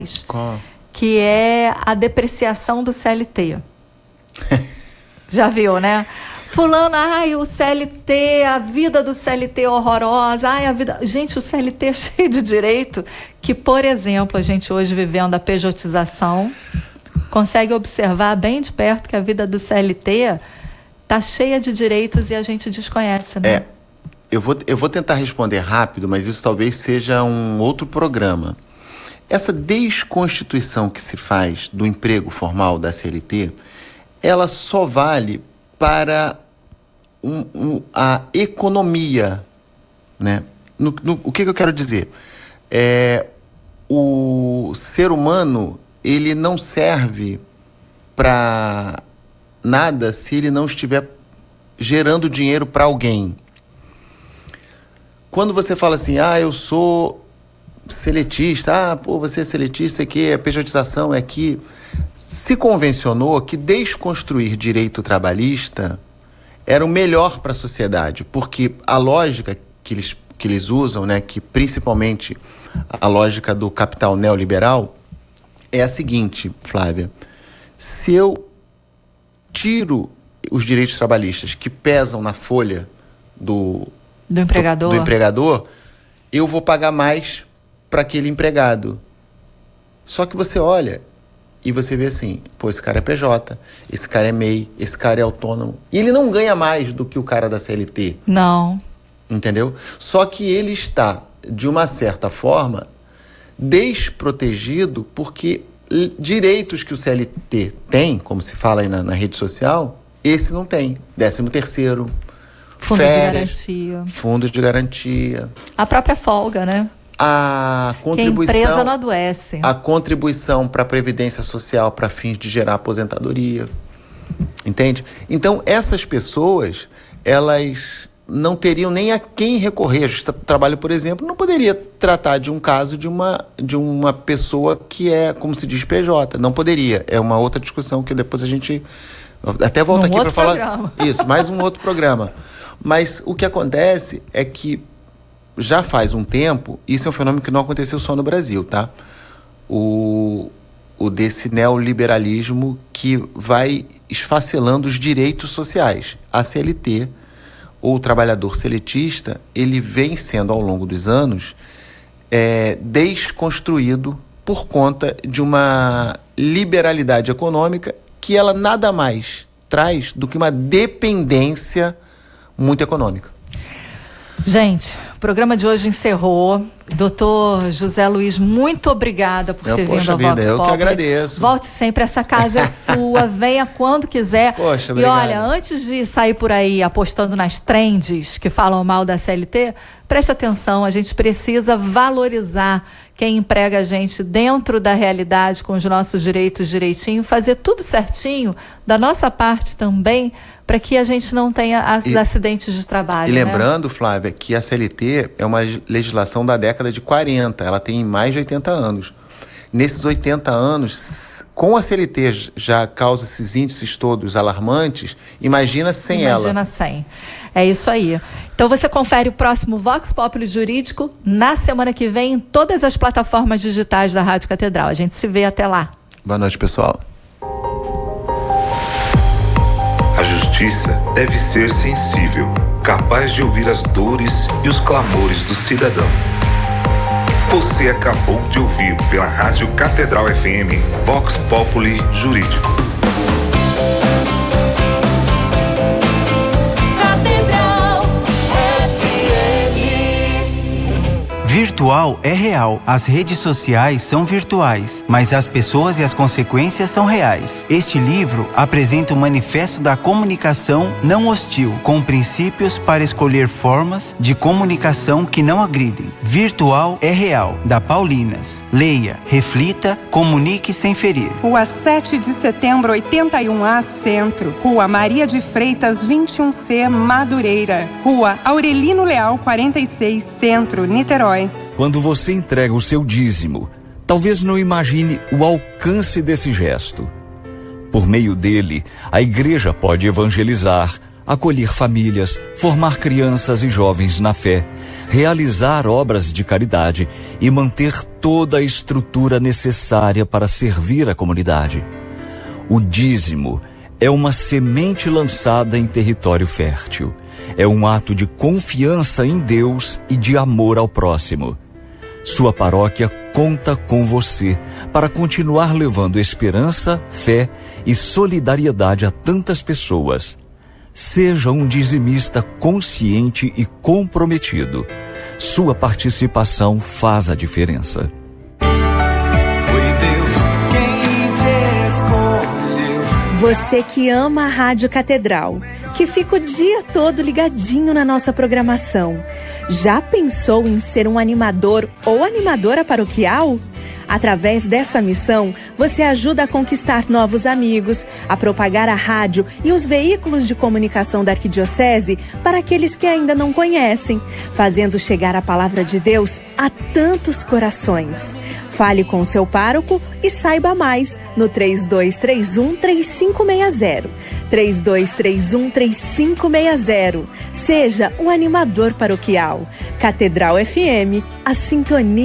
Qual? Que é a depreciação do CLT. Já viu, né? Fulano, o CLT, a vida do CLT é horrorosa. A vida... Gente, o CLT é cheio de direito que, por exemplo, a gente hoje vivendo a pejotização, consegue observar bem de perto que a vida do CLT está cheia de direitos e a gente desconhece, né? Eu vou tentar responder rápido, mas isso talvez seja um outro programa. Essa desconstituição que se faz do emprego formal da CLT, ela só vale para a economia, né? O que eu quero dizer? O ser humano, ele não serve para nada se ele não estiver gerando dinheiro para alguém. Quando você fala assim, eu sou seletista, você é seletista, isso aqui é pejotização, é que se convencionou que desconstruir direito trabalhista era o melhor para a sociedade, porque a lógica que eles usam, né, que principalmente a lógica do capital neoliberal, é a seguinte, Flávia: se eu tiro os direitos trabalhistas que pesam na folha do empregador, eu vou pagar mais para aquele empregado. Só que você olha e você vê assim, esse cara é PJ, esse cara é MEI, esse cara é autônomo. E ele não ganha mais do que o cara da CLT. Não. Entendeu? Só que ele está, de uma certa forma, desprotegido, porque direitos que o CLT tem, como se fala aí na rede social, esse não tem. 13º, férias, fundo de garantia. A própria folga, né? A contribuição, que a empresa não adoece. A contribuição para a Previdência Social para fins de gerar aposentadoria. Entende? Então, essas pessoas, elas não teriam nem a quem recorrer. A Justiça do Trabalho, por exemplo, não poderia tratar de um caso de uma pessoa que é, como se diz, PJ. Não poderia. É uma outra discussão que depois a gente até volta aqui para falar. Programa. Isso, mais um outro programa. Mas o que acontece é que já faz um tempo, isso é um fenômeno que não aconteceu só no Brasil, tá? O desse neoliberalismo que vai esfacelando os direitos sociais. A CLT, ou o trabalhador seletista, ele vem sendo, ao longo dos anos, desconstruído por conta de uma liberalidade econômica que ela nada mais traz do que uma dependência muito econômica. Gente, o programa de hoje encerrou. Doutor José Luiz, muito obrigada por ter vindo ao Vox Populi. Eu que agradeço. Volte sempre, essa casa é sua, venha quando quiser. Poxa, obrigado. E olha, antes de sair por aí apostando nas trends que falam mal da CLT, preste atenção, a gente precisa valorizar quem emprega a gente dentro da realidade, com os nossos direitos direitinho, fazer tudo certinho, da nossa parte também, para que a gente não tenha acidentes de trabalho. E lembrando, né, Flávia, que a CLT é uma legislação da década de 40, ela tem mais de 80 anos. Nesses 80 anos, com a CLT já causa esses índices todos alarmantes, imagina sem ela. Imagina sem. É isso aí. Então você confere o próximo Vox Populi Jurídico na semana que vem em todas as plataformas digitais da Rádio Catedral. A gente se vê até lá. Boa noite, pessoal. A justiça deve ser sensível, capaz de ouvir as dores e os clamores do cidadão. Você acabou de ouvir pela Rádio Catedral FM, Vox Populi Jurídico. Catedral FM. Virtual é real. As redes sociais são virtuais, mas as pessoas e as consequências são reais. Este livro apresenta o manifesto da comunicação não hostil, com princípios para escolher formas de comunicação que não agridem. Virtual é real, da Paulinas. Leia, reflita, comunique sem ferir. Rua 7 de Setembro, 81A, Centro. Rua Maria de Freitas, 21C, Madureira. Rua Aurelino Leal, 46, Centro, Niterói. Quando você entrega o seu dízimo, talvez não imagine o alcance desse gesto. Por meio dele, a igreja pode evangelizar, acolher famílias, formar crianças e jovens na fé, realizar obras de caridade e manter toda a estrutura necessária para servir a comunidade. O dízimo é uma semente lançada em território fértil. É um ato de confiança em Deus e de amor ao próximo. Sua paróquia conta com você para continuar levando esperança, fé e solidariedade a tantas pessoas. Seja um dizimista consciente e comprometido. Sua participação faz a diferença. Foi Deus quem te escolheu. Você que ama a Rádio Catedral, que fica o dia todo ligadinho na nossa programação. Já pensou em ser um animador ou animadora paroquial? Através dessa missão, você ajuda a conquistar novos amigos, a propagar a rádio e os veículos de comunicação da Arquidiocese para aqueles que ainda não conhecem, fazendo chegar a palavra de Deus a tantos corações. Fale com o seu pároco e saiba mais no 3231-3560. 3231-3560. Seja um animador paroquial. Catedral FM, a sintonia